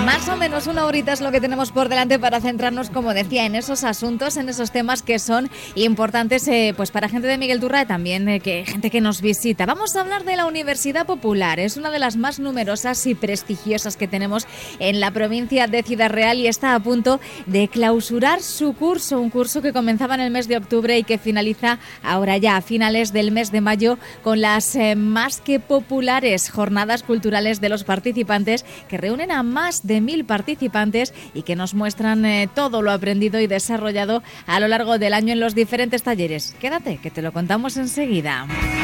Más o menos una horita es lo que tenemos por delante para centrarnos, como decía, en esos asuntos, en esos temas que son importantes pues para gente de Miguel Turra y también gente que nos visita. Vamos a hablar de la Universidad Popular. Es una de las más numerosas y prestigiosas que tenemos en la provincia de Ciudad Real y está a punto de clausurar su curso, un curso que comenzaba en el mes de octubre y que finaliza ahora ya a finales del mes de mayo con las más que populares jornadas culturales de los participantes que reúnen a más de 1.000 participantes y que nos muestran todo lo aprendido y desarrollado a lo largo del año en los diferentes talleres. Quédate, que te lo contamos enseguida.